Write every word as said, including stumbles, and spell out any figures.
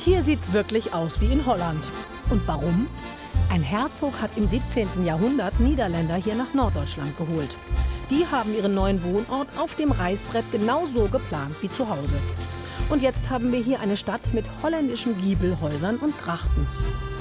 Hier sieht's wirklich aus wie in Holland. Und warum? Ein Herzog hat im siebzehnten Jahrhundert Niederländer hier nach Norddeutschland geholt. Die haben ihren neuen Wohnort auf dem Reißbrett genau so geplant wie zu Hause. Und jetzt haben wir hier eine Stadt mit holländischen Giebelhäusern und Grachten.